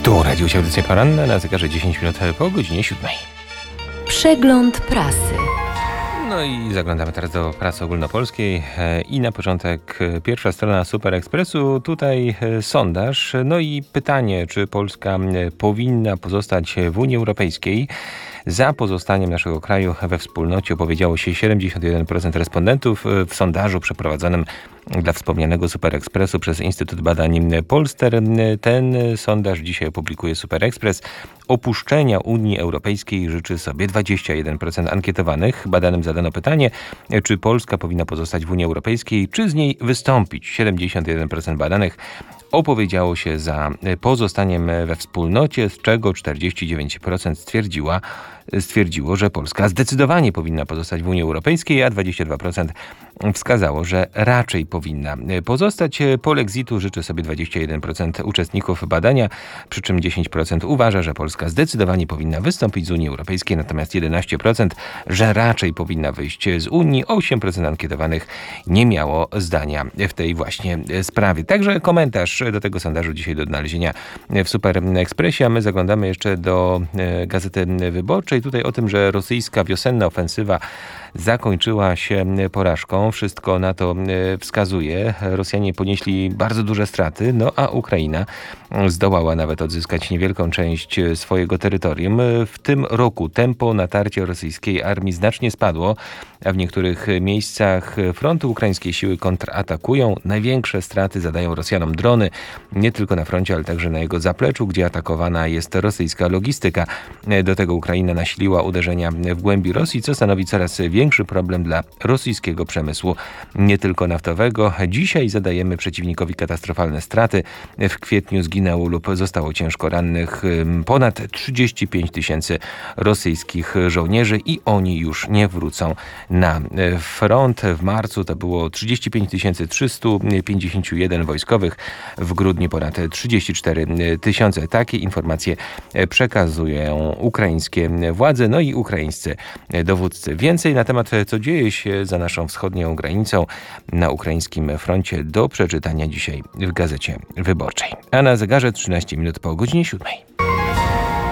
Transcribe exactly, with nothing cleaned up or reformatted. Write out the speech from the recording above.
Tu Radio Audycja Poranna na zegarze dziesięć minut po godzinie siódmej. Przegląd prasy. No i zaglądamy teraz do prasy ogólnopolskiej i na początek pierwsza strona Super Expressu. Tutaj sondaż, no i pytanie, czy Polska powinna pozostać w Unii Europejskiej. Za pozostaniem naszego kraju we wspólnocie opowiedziało się siedemdziesiąt jeden procent respondentów w sondażu przeprowadzonym dla wspomnianego Super Expressu przez Instytut Badań Polster. Ten sondaż dzisiaj opublikuje Super Express. Opuszczenia Unii Europejskiej życzy sobie dwadzieścia jeden procent ankietowanych. Badanym zadano pytanie, czy Polska powinna pozostać w Unii Europejskiej, czy z niej wystąpić. siedemdziesiąt jeden procent badanych opowiedziało się za pozostaniem we wspólnocie, z czego czterdzieści dziewięć procent stwierdziła, stwierdziło, że Polska zdecydowanie powinna pozostać w Unii Europejskiej, a dwadzieścia dwa procent wskazało, że raczej powinna pozostać. Polexitu życzy sobie dwadzieścia jeden procent uczestników badania, przy czym dziesięć procent uważa, że Polska zdecydowanie powinna wystąpić z Unii Europejskiej, natomiast jedenaście procent, że raczej powinna wyjść z Unii. osiem procent ankietowanych nie miało zdania w tej właśnie sprawie. Także komentarz do tego sondażu dzisiaj do odnalezienia w Super Expressie, a my zaglądamy jeszcze do Gazety Wyborczej. Tutaj o tym, że rosyjska wiosenna ofensywa zakończyła się porażką. Wszystko na to wskazuje. Rosjanie ponieśli bardzo duże straty, no a Ukraina zdołała nawet odzyskać niewielką część swojego terytorium. W tym roku tempo natarcia rosyjskiej armii znacznie spadło, a w niektórych miejscach frontu ukraińskie siły kontratakują. Największe straty zadają Rosjanom drony, nie tylko na froncie, ale także na jego zapleczu, gdzie atakowana jest rosyjska logistyka. Do tego Ukraina nasiliła uderzenia w głębi Rosji, co stanowi coraz większy problem dla rosyjskiego przemysłu, nie tylko naftowego. Dzisiaj zadajemy przeciwnikowi katastrofalne straty. W kwietniu zginęło lub zostało ciężko rannych ponad trzydzieści pięć tysięcy rosyjskich żołnierzy i oni już nie wrócą na front. W marcu to było trzydzieści pięć tysięcy trzysta pięćdziesiąt jeden wojskowych, w grudniu ponad trzydzieści cztery tysiące. Takie informacje przekazują ukraińskie władze, no i ukraińscy dowódcy. Więcej na temat, co dzieje się za naszą wschodnią granicą na ukraińskim froncie, do przeczytania dzisiaj w Gazecie Wyborczej. A na zegarze trzynaście minut po godzinie siódmej.